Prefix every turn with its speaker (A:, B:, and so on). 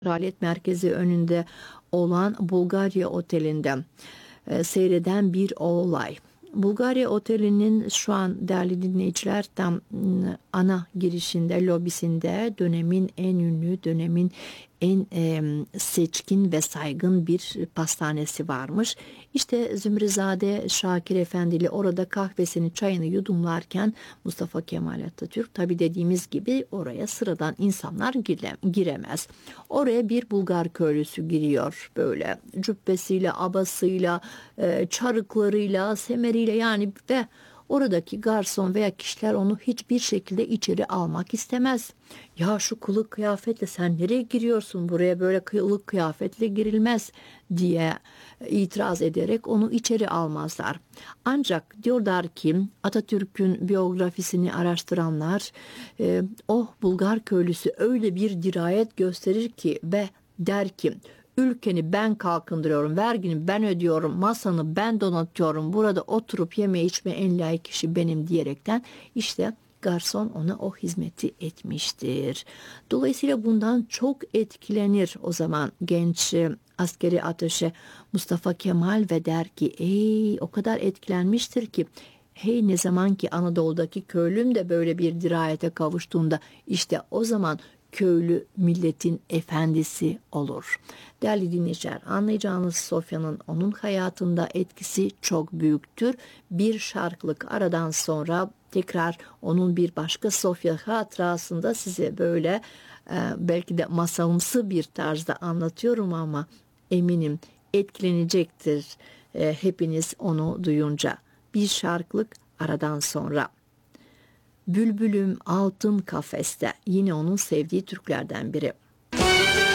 A: Kraliyet Merkezi önünde olan Bulgarya Oteli'nde seyreden bir olay. Bulgarya Oteli'nin şu an değerli dinleyiciler tam ana girişinde, lobisinde dönemin en ünlü, dönemin en seçkin ve saygın bir pastanesi varmış. İşte Zümrezade Şakir Efendili orada kahvesini, çayını yudumlarken Mustafa Kemal Atatürk, tabi dediğimiz gibi oraya sıradan insanlar giremez. Oraya bir Bulgar köylüsü giriyor, böyle cübbesiyle, abasıyla, çarıklarıyla, semeriyle yani, ve oradaki garson veya kişiler onu hiçbir şekilde içeri almak istemez. Ya şu kılık kıyafetle sen nereye giriyorsun, buraya böyle kılık kıyafetle girilmez diye itiraz ederek onu içeri almazlar. Ancak diyorlar ki Atatürk'ün biyografisini araştıranlar o Bulgar köylüsü öyle bir dirayet gösterir ki ve der ki ülkeni ben kalkındırıyorum, vergini ben ödüyorum, masanı ben donatıyorum, burada oturup yeme içme en layık kişi benim diyerekten işte garson ona o hizmeti etmiştir. Dolayısıyla bundan çok etkilenir o zaman genç askeri ateşe Mustafa Kemal ve der ki o kadar etkilenmiştir ki ne zaman ki Anadolu'daki köylüm de böyle bir dirayete kavuştuğunda işte o zaman köylü milletin efendisi olur. Değerli dinleyiciler, anlayacağınız Sofya'nın onun hayatında etkisi çok büyüktür. Bir şarkılık aradan sonra tekrar onun bir başka Sofya hatırasında size böyle belki de masalımsı bir tarzda anlatıyorum ama eminim etkilenecektir hepiniz onu duyunca. Bir şarkılık aradan sonra. Bülbülüm altın kafeste, yine onun sevdiği Türklerden biri.